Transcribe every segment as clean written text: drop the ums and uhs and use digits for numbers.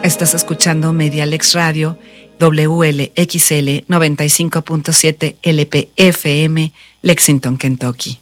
Estás escuchando Medialex Radio, WLXL 95.7 LPFM, Lexington, Kentucky.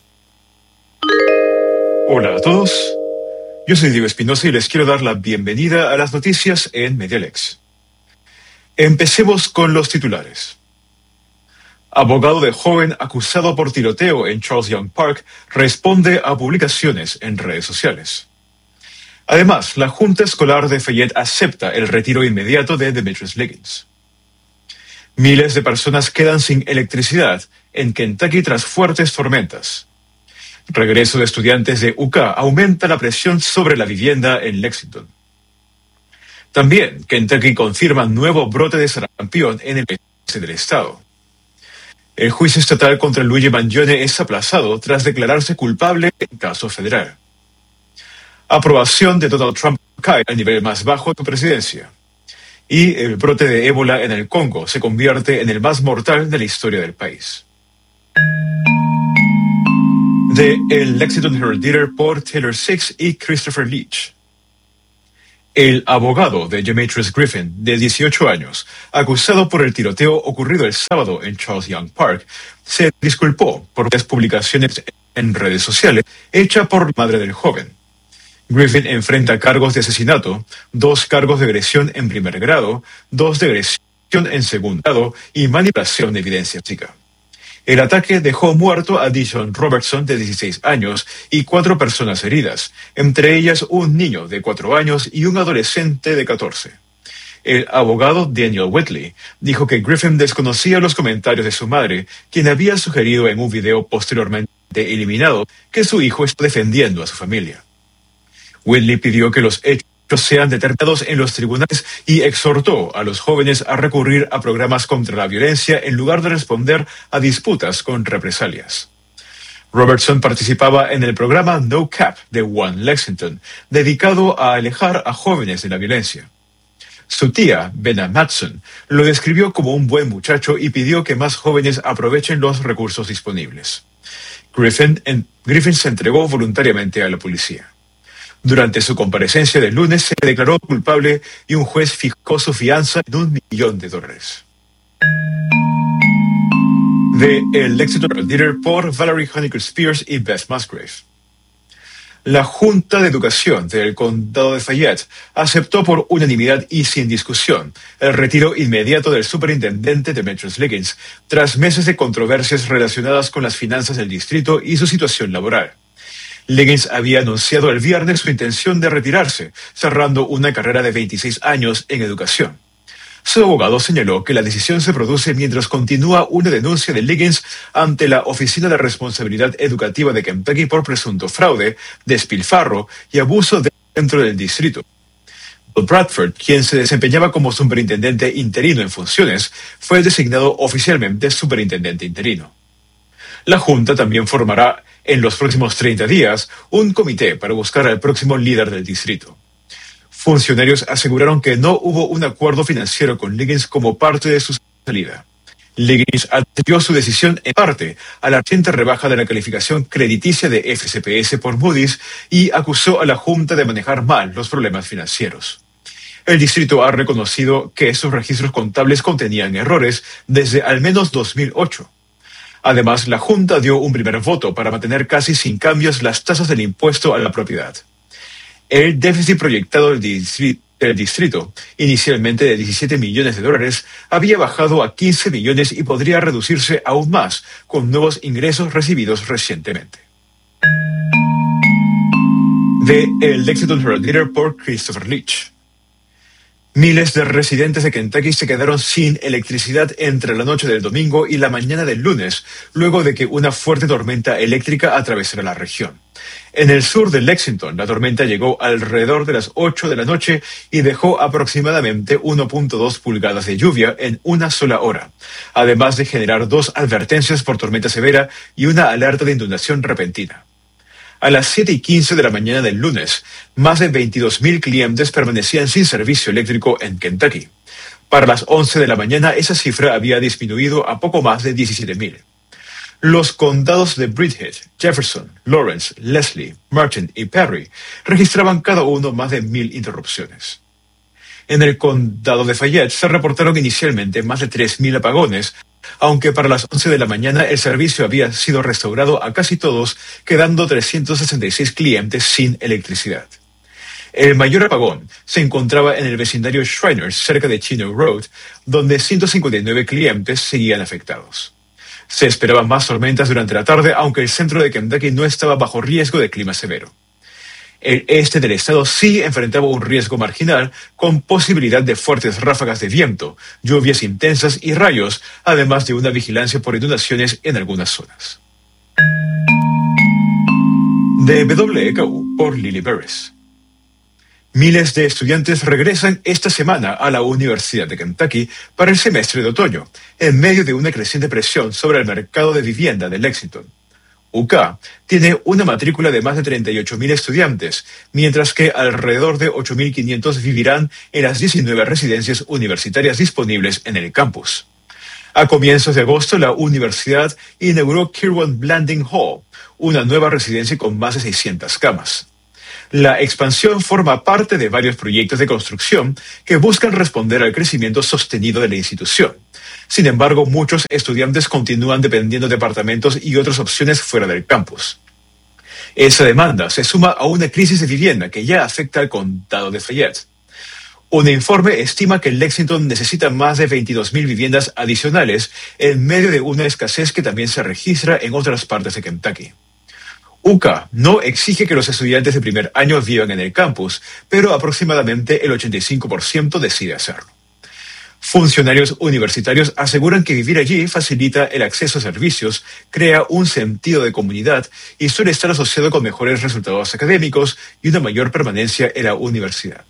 Hola a todos, yo soy Diego Espinosa y les quiero dar la bienvenida a las noticias en Medialex. Empecemos con los titulares. Abogado de joven acusado por tiroteo en Charles Young Park responde a publicaciones en redes sociales. Además, la Junta Escolar de Fayette acepta el retiro inmediato de Demetrius Liggins. Miles de personas quedan sin electricidad en Kentucky tras fuertes tormentas. Regreso de estudiantes de UK aumenta la presión sobre la vivienda en Lexington. También, Kentucky confirma nuevo brote de sarampión en el este del estado. El juicio estatal contra Luigi Mangione es aplazado tras declararse culpable en caso federal. Aprobación de Donald Trump cae al nivel más bajo de su presidencia. Y el brote de ébola en el Congo se convierte en el más mortal de la historia del país. De el Lexington Herald Leader por Taylor Six y Christopher Leach. El abogado de Demetrius Griffin, de 18 años, acusado por el tiroteo ocurrido el sábado en Charles Young Park, se disculpó por las publicaciones en redes sociales hechas por la madre del joven. Griffin enfrenta cargos de asesinato, 2 cargos de agresión en primer grado, 2 de agresión en segundo grado y manipulación de evidencia física. El ataque dejó muerto a Dijon Robertson, de 16 años, y 4 personas heridas, entre ellas un niño de 4 años y un adolescente de 14. El abogado Daniel Whitley dijo que Griffin desconocía los comentarios de su madre, quien había sugerido en un video posteriormente eliminado que su hijo está defendiendo a su familia. Whitley pidió que los hechos sean determinados en los tribunales y exhortó a los jóvenes a recurrir a programas contra la violencia en lugar de responder a disputas con represalias. Robertson participaba en el programa No Cap de One Lexington, dedicado a alejar a jóvenes de la violencia. Su tía, Benna Matson, lo describió como un buen muchacho y pidió que más jóvenes aprovechen los recursos disponibles. Griffin se entregó voluntariamente a la policía. Durante su comparecencia del lunes se declaró culpable y un juez fijó su fianza en $1 millón. De el Lexington Leader por Valerie Honeycutt Spears y Beth Musgrave. La Junta de Educación del Condado de Fayette aceptó por unanimidad y sin discusión el retiro inmediato del superintendente Demetrius Liggins tras meses de controversias relacionadas con las finanzas del distrito y su situación laboral. Liggins había anunciado el viernes su intención de retirarse, cerrando una carrera de 26 años en educación. Su abogado señaló que la decisión se produce mientras continúa una denuncia de Liggins ante la Oficina de Responsabilidad Educativa de Kentucky por presunto fraude, despilfarro y abuso dentro del distrito. Bill Bradford, quien se desempeñaba como superintendente interino en funciones, fue designado oficialmente superintendente interino. La Junta también formará en los próximos 30 días un comité para buscar al próximo líder del distrito. Funcionarios aseguraron que no hubo un acuerdo financiero con Liggins como parte de su salida. Liggins atribuyó su decisión en parte a la reciente rebaja de la calificación crediticia de FCPS por Moody's y acusó a la Junta de manejar mal los problemas financieros. El distrito ha reconocido que sus registros contables contenían errores desde al menos 2008. Además, la Junta dio un primer voto para mantener casi sin cambios las tasas del impuesto a la propiedad. El déficit proyectado del distrito, inicialmente de $17 millones, había bajado a 15 millones y podría reducirse aún más con nuevos ingresos recibidos recientemente. De el Lexington Herald Leader por Christopher Leach. Miles de residentes de Kentucky se quedaron sin electricidad entre la noche del domingo y la mañana del lunes, luego de que una fuerte tormenta eléctrica atravesara la región. En el sur de Lexington, la tormenta llegó alrededor de las 8 de la noche y dejó aproximadamente 1.2 pulgadas de lluvia en una sola hora, además de generar 2 advertencias por tormenta severa y una alerta de inundación repentina. A las 7:15 de la mañana del lunes, más de 22,000 clientes permanecían sin servicio eléctrico en Kentucky. Para las 11 de la mañana, esa cifra había disminuido a poco más de 17,000. Los condados de Bridgehead, Jefferson, Lawrence, Leslie, Martin y Perry registraban cada uno más de 1,000 interrupciones. En el condado de Fayette se reportaron inicialmente más de 3.000 apagones, aunque para las 11 de la mañana el servicio había sido restaurado a casi todos, quedando 366 clientes sin electricidad. El mayor apagón se encontraba en el vecindario Shriners, cerca de Chino Road, donde 159 clientes seguían afectados. Se esperaban más tormentas durante la tarde, aunque el centro de Kentucky no estaba bajo riesgo de clima severo. El este del estado sí enfrentaba un riesgo marginal, con posibilidad de fuertes ráfagas de viento, lluvias intensas y rayos, además de una vigilancia por inundaciones en algunas zonas. De WKU por Lily Beres. Miles de estudiantes regresan esta semana a la Universidad de Kentucky para el semestre de otoño, en medio de una creciente presión sobre el mercado de vivienda de Lexington. UK tiene una matrícula de más de 38.000 estudiantes, mientras que alrededor de 8.500 vivirán en las 19 residencias universitarias disponibles en el campus. A comienzos de agosto, la universidad inauguró Kirwan Blanding Hall, una nueva residencia con más de 600 camas. La expansión forma parte de varios proyectos de construcción que buscan responder al crecimiento sostenido de la institución. Sin embargo, muchos estudiantes continúan dependiendo de apartamentos y otras opciones fuera del campus. Esa demanda se suma a una crisis de vivienda que ya afecta al condado de Fayette. Un informe estima que Lexington necesita más de 22.000 viviendas adicionales en medio de una escasez que también se registra en otras partes de Kentucky. UCA no exige que los estudiantes de primer año vivan en el campus, pero aproximadamente el 85% decide hacerlo. Funcionarios universitarios aseguran que vivir allí facilita el acceso a servicios, crea un sentido de comunidad y suele estar asociado con mejores resultados académicos y una mayor permanencia en la universidad.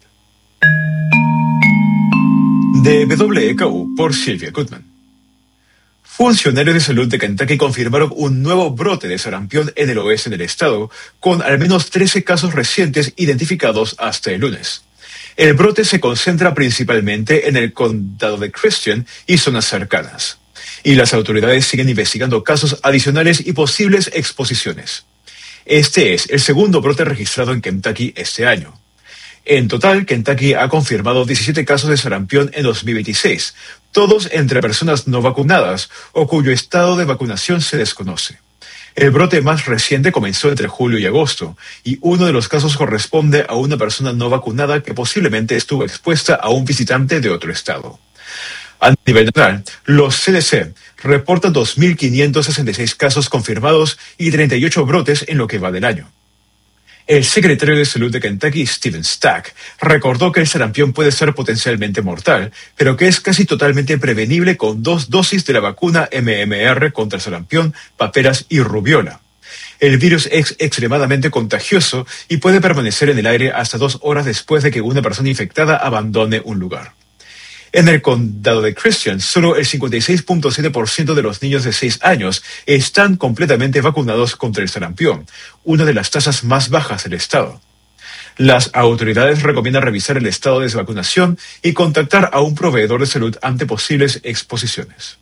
De WKU por Sylvia Goodman. Funcionarios de salud de Kentucky confirmaron un nuevo brote de sarampión en el oeste del estado, con al menos 13 casos recientes identificados hasta el lunes. El brote se concentra principalmente en el condado de Christian y zonas cercanas, y las autoridades siguen investigando casos adicionales y posibles exposiciones. Este es el segundo brote registrado en Kentucky este año. En total, Kentucky ha confirmado 17 casos de sarampión en 2026, todos entre personas no vacunadas o cuyo estado de vacunación se desconoce. El brote más reciente comenzó entre julio y agosto, y uno de los casos corresponde a una persona no vacunada que posiblemente estuvo expuesta a un visitante de otro estado. A nivel nacional, los CDC reportan 2.566 casos confirmados y 38 brotes en lo que va del año. El secretario de Salud de Kentucky, Stephen Stack, recordó que el sarampión puede ser potencialmente mortal, pero que es casi totalmente prevenible con 2 dosis de la vacuna MMR contra el sarampión, paperas y rubiola. El virus es extremadamente contagioso y puede permanecer en el aire hasta 2 horas después de que una persona infectada abandone un lugar. En el condado de Christian, solo el 56.7% de los niños de 6 años están completamente vacunados contra el sarampión, una de las tasas más bajas del estado. Las autoridades recomiendan revisar el estado de vacunación y contactar a un proveedor de salud ante posibles exposiciones.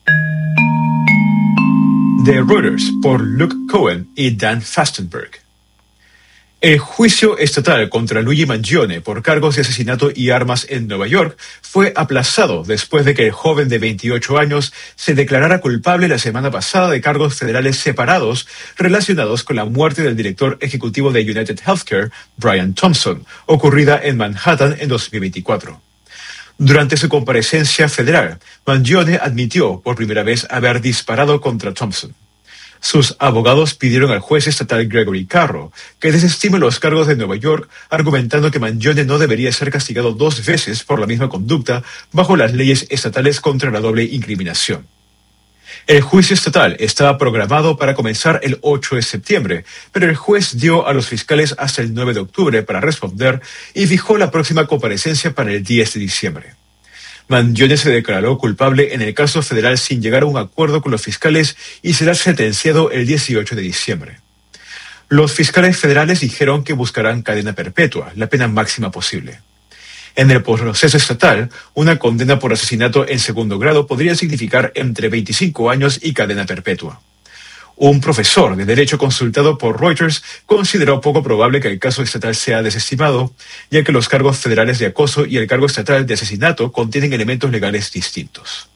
De Reuters por Luke Cohen y Dan Fastenberg. El juicio estatal contra Luigi Mangione por cargos de asesinato y armas en Nueva York fue aplazado después de que el joven de 28 años se declarara culpable la semana pasada de cargos federales separados relacionados con la muerte del director ejecutivo de United Healthcare, Brian Thompson, ocurrida en Manhattan en 2024. Durante su comparecencia federal, Mangione admitió por primera vez haber disparado contra Thompson. Sus abogados pidieron al juez estatal Gregory Carro que desestime los cargos de Nueva York, argumentando que Mangione no debería ser castigado 2 veces por la misma conducta bajo las leyes estatales contra la doble incriminación. El juicio estatal estaba programado para comenzar el 8 de septiembre, pero el juez dio a los fiscales hasta el 9 de octubre para responder y fijó la próxima comparecencia para el 10 de diciembre. Mangione se declaró culpable en el caso federal sin llegar a un acuerdo con los fiscales y será sentenciado el 18 de diciembre. Los fiscales federales dijeron que buscarán cadena perpetua, la pena máxima posible. En el proceso estatal, una condena por asesinato en segundo grado podría significar entre 25 años y cadena perpetua. Un profesor de Derecho consultado por Reuters consideró poco probable que el caso estatal sea desestimado, ya que los cargos federales de acoso y el cargo estatal de asesinato contienen elementos legales distintos.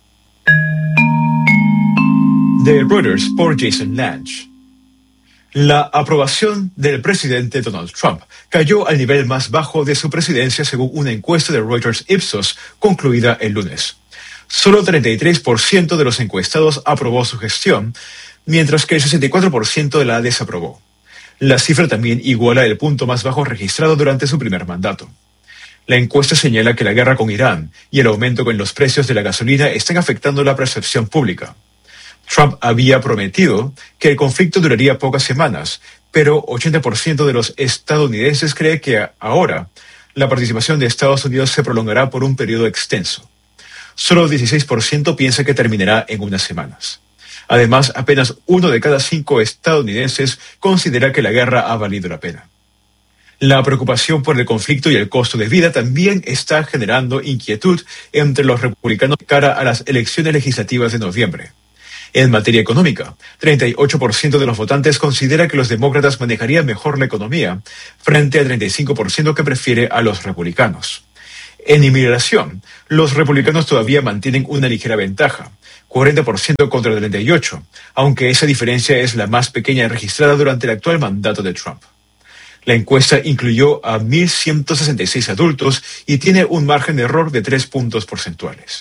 De Reuters por Jason Lange. La aprobación del presidente Donald Trump cayó al nivel más bajo de su presidencia según una encuesta de Reuters Ipsos concluida el lunes. Solo 33% de los encuestados aprobó su gestión, mientras que el 64% la desaprobó. La cifra también iguala el punto más bajo registrado durante su primer mandato. La encuesta señala que la guerra con Irán y el aumento en los precios de la gasolina están afectando la percepción pública. Trump había prometido que el conflicto duraría pocas semanas, pero 80% de los estadounidenses cree que ahora la participación de Estados Unidos se prolongará por un periodo extenso. Solo 16% piensa que terminará en unas semanas. Además, apenas 1 de cada 5 estadounidenses considera que la guerra ha valido la pena. La preocupación por el conflicto y el costo de vida también está generando inquietud entre los republicanos de cara a las elecciones legislativas de noviembre. En materia económica, 38% de los votantes considera que los demócratas manejarían mejor la economía, frente al 35% que prefiere a los republicanos. En inmigración, los republicanos todavía mantienen una ligera ventaja, 40% contra 38%, aunque esa diferencia es la más pequeña registrada durante el actual mandato de Trump. La encuesta incluyó a 1.166 adultos y tiene un margen de error de 3 puntos porcentuales.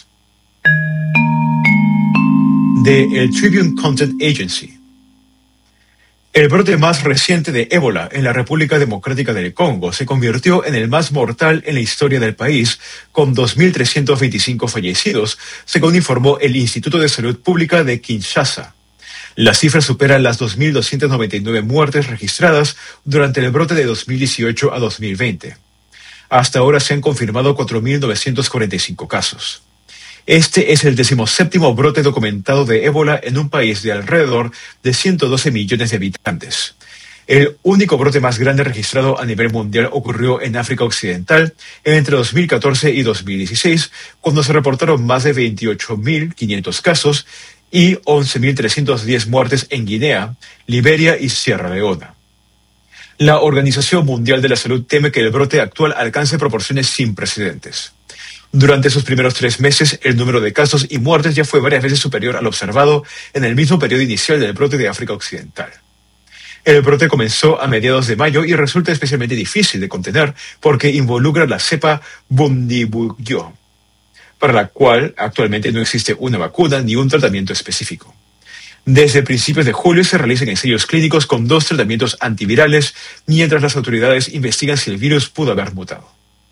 De el Tribune Content Agency. El brote más reciente de ébola en la República Democrática del Congo se convirtió en el más mortal en la historia del país, con 2.325 fallecidos, según informó el Instituto de Salud Pública de Kinshasa. La cifra supera las 2.299 muertes registradas durante el brote de 2018 a 2020. Hasta ahora se han confirmado 4.945 casos. Este es el 17º brote documentado de ébola en un país de alrededor de 112 millones de habitantes. El único brote más grande registrado a nivel mundial ocurrió en África Occidental entre 2014 y 2016, cuando se reportaron más de 28.500 casos y 11.310 muertes en Guinea, Liberia y Sierra Leona. La Organización Mundial de la Salud teme que el brote actual alcance proporciones sin precedentes. Durante sus primeros 3 meses, el número de casos y muertes ya fue varias veces superior al observado en el mismo periodo inicial del brote de África Occidental. El brote comenzó a mediados de mayo y resulta especialmente difícil de contener porque involucra la cepa Bundibugyo, para la cual actualmente no existe una vacuna ni un tratamiento específico. Desde principios de julio se realizan ensayos clínicos con 2 tratamientos antivirales, mientras las autoridades investigan si el virus pudo haber mutado.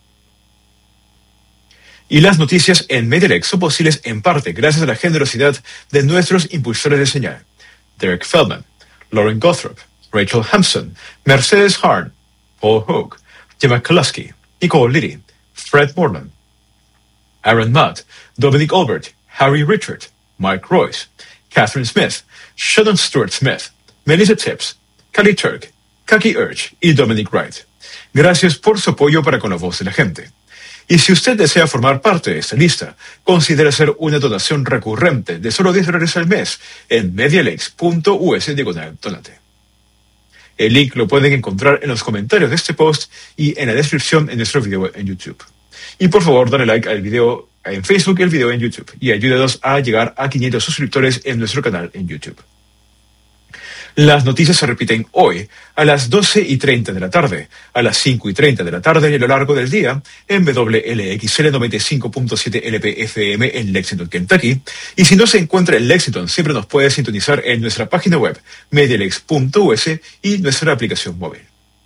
Y las noticias en Media son posibles en parte gracias a la generosidad de nuestros impulsores de señal: Derek Feldman, Lauren Gothrop, Rachel Hampson, Mercedes Harn, Paul Hogue, Gemma Kolaski, Nicole Liddy, Fred Morland, Aaron Mudd, Dominic Albert, Harry Richard, Mike Royce, Catherine Smith, Shannon Stewart Smith, Melissa Tips, Kelly Turk, Kaki Urch y Dominic Wright. Gracias por su apoyo para con la voz de la gente. Y si usted desea formar parte de esta lista, considere hacer una donación recurrente de solo $10 al mes en medialakes.us/donate. El link lo pueden encontrar en los comentarios de este post y en la descripción en nuestro video en YouTube. Y por favor, dale like al video en Facebook y el video en YouTube y ayúdanos a llegar a 500 suscriptores en nuestro canal en YouTube. Las noticias se repiten hoy a las 12:30 de la tarde, a las 5:30 de la tarde y a lo largo del día en WLXL 95.7 LPFM en Lexington, Kentucky. Y si no se encuentra en Lexington, siempre nos puede sintonizar en nuestra página web medialex.us y nuestra aplicación móvil.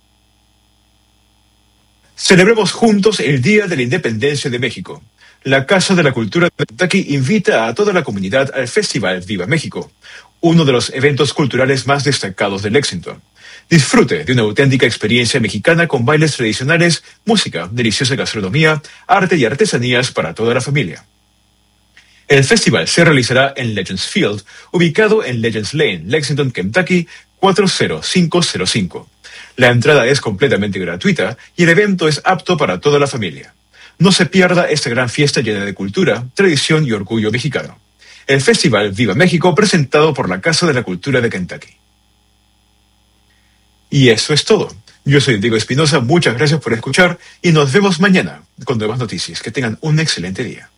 Celebremos juntos el Día de la Independencia de México. La Casa de la Cultura de Kentucky invita a toda la comunidad al Festival Viva México, uno de los eventos culturales más destacados de Lexington. Disfrute de una auténtica experiencia mexicana con bailes tradicionales, música, deliciosa gastronomía, arte y artesanías para toda la familia. El festival se realizará en Legends Field, ubicado en Legends Lane, Lexington, Kentucky, 40505. La entrada es completamente gratuita y el evento es apto para toda la familia. No se pierda esta gran fiesta llena de cultura, tradición y orgullo mexicano. el Festival Viva México presentado por la Casa de la Cultura de Kentucky. Y eso es todo. Yo soy Diego Espinosa, muchas gracias por escuchar y nos vemos mañana con nuevas noticias. Que tengan un excelente día.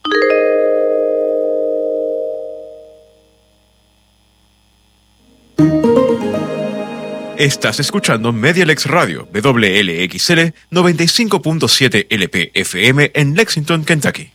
Estás escuchando MEDIALEX Radio, WLXL 95.7 LP-FM en Lexington, Kentucky.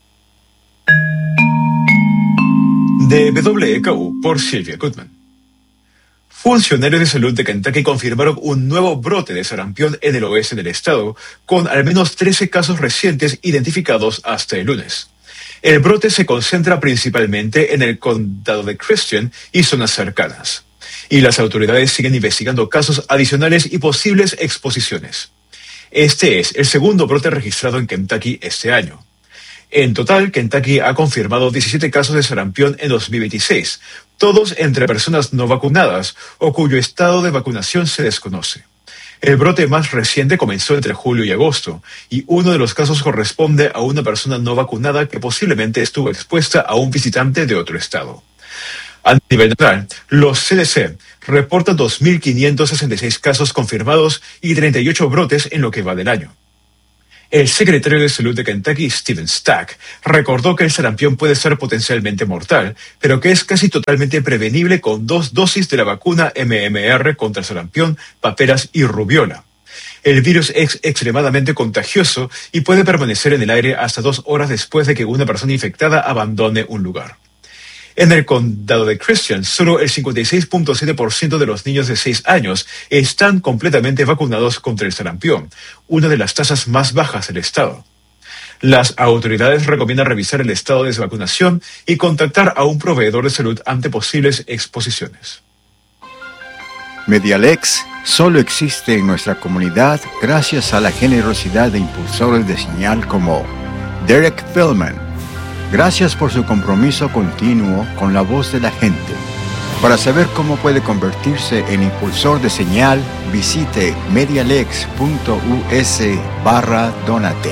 De WKU por Sylvia Goodman. Funcionarios de salud de Kentucky confirmaron un nuevo brote de sarampión en el oeste del estado, con al menos 13 casos recientes identificados hasta el lunes. El brote se concentra principalmente en el condado de Christian y zonas cercanas, y las autoridades siguen investigando casos adicionales y posibles exposiciones. Este es el segundo brote registrado en Kentucky este año. En total, Kentucky ha confirmado 17 casos de sarampión en 2026, todos entre personas no vacunadas o cuyo estado de vacunación se desconoce. El brote más reciente comenzó entre julio y agosto, y uno de los casos corresponde a una persona no vacunada que posiblemente estuvo expuesta a un visitante de otro estado. A nivel nacional, los CDC reportan 2.566 casos confirmados y 38 brotes en lo que va del año. El secretario de Salud de Kentucky, Stephen Stack, recordó que el sarampión puede ser potencialmente mortal, pero que es casi totalmente prevenible con 2 dosis de la vacuna MMR contra sarampión, paperas y rubiola. El virus es extremadamente contagioso y puede permanecer en el aire hasta 2 horas después de que una persona infectada abandone un lugar. En el condado de Christian, solo el 56.7% de los niños de 6 años están completamente vacunados contra el sarampión, una de las tasas más bajas del estado. Las autoridades recomiendan revisar el estado de vacunación y contactar a un proveedor de salud ante posibles exposiciones. MEDIALEX solo existe en nuestra comunidad gracias a la generosidad de impulsores de señal como Derek Feldman. Gracias por su compromiso continuo con la voz de la gente. Para saber cómo puede convertirse en impulsor de señal, visite medialex.us/donate.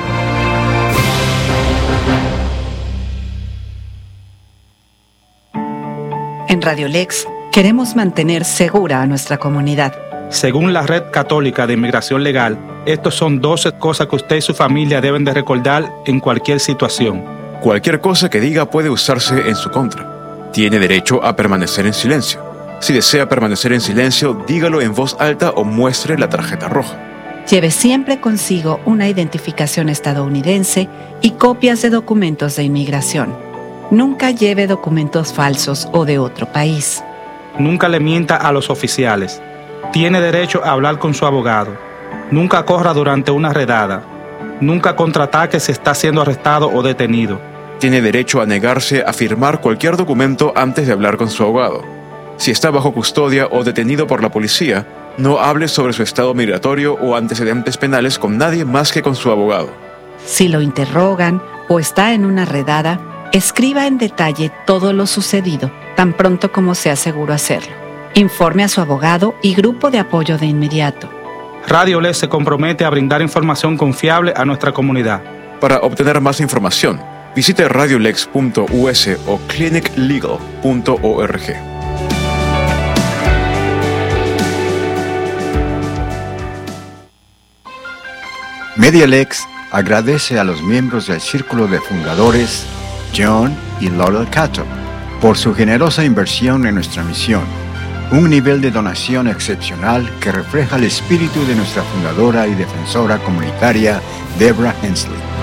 En Radio Lex queremos mantener segura a nuestra comunidad. Según la Red Católica de Inmigración Legal, estos son 12 cosas que usted y su familia deben de recordar en cualquier situación. Cualquier cosa que diga puede usarse en su contra. Tiene derecho a permanecer en silencio. Si desea permanecer en silencio, dígalo en voz alta o muestre la tarjeta roja. Lleve siempre consigo una identificación estadounidense y copias de documentos de inmigración. Nunca lleve documentos falsos o de otro país. Nunca le mienta a los oficiales. Tiene derecho a hablar con su abogado. Nunca corra durante una redada. Nunca contraataque si está siendo arrestado o detenido. Tiene derecho a negarse a firmar cualquier documento antes de hablar con su abogado. Si está bajo custodia o detenido por la policía, no hable sobre su estado migratorio o antecedentes penales con nadie más que con su abogado. Si lo interrogan o está en una redada, escriba en detalle todo lo sucedido, tan pronto como sea seguro hacerlo. Informe a su abogado y grupo de apoyo de inmediato. Radio Lex se compromete a brindar información confiable a nuestra comunidad. Para obtener más información, visite radiolex.us o cliniclegal.org. MEDIALEX agradece a los miembros del Círculo de Fundadores, John y Laurel Cato, por su generosa inversión en nuestra misión. Un nivel de donación excepcional que refleja el espíritu de nuestra fundadora y defensora comunitaria, Deborah Hensley.